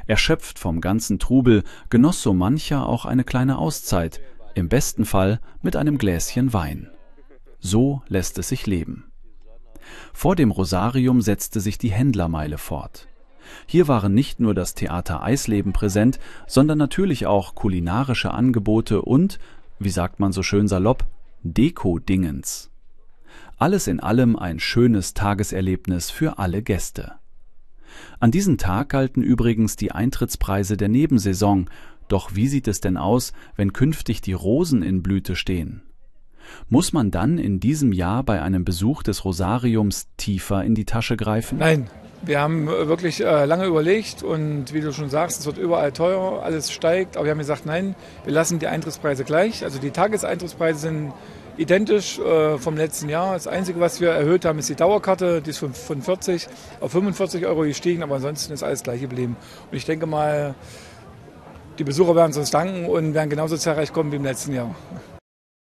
Erschöpft vom ganzen Trubel genoss so mancher auch eine kleine Auszeit, im besten Fall mit einem Gläschen Wein. So lässt es sich leben. Vor dem Rosarium setzte sich die Händlermeile fort. Hier waren nicht nur das Theater Eisleben präsent, sondern natürlich auch kulinarische Angebote und, wie sagt man so schön salopp, Deko-Dingens. Alles in allem ein schönes Tageserlebnis für alle Gäste. An diesem Tag galten übrigens die Eintrittspreise der Nebensaison, doch wie sieht es denn aus, wenn künftig die Rosen in Blüte stehen? Muss man dann in diesem Jahr bei einem Besuch des Rosariums tiefer in die Tasche greifen? Nein, wir haben wirklich lange überlegt und wie du schon sagst, es wird überall teurer, alles steigt, aber wir haben gesagt, nein, wir lassen die Eintrittspreise gleich. Also die Tageseintrittspreise sind identisch vom letzten Jahr. Das Einzige, was wir erhöht haben, ist die Dauerkarte, die ist von 40 auf 45 € gestiegen, aber ansonsten ist alles gleich geblieben. Und ich denke mal, die Besucher werden es uns danken und werden genauso zahlreich kommen wie im letzten Jahr.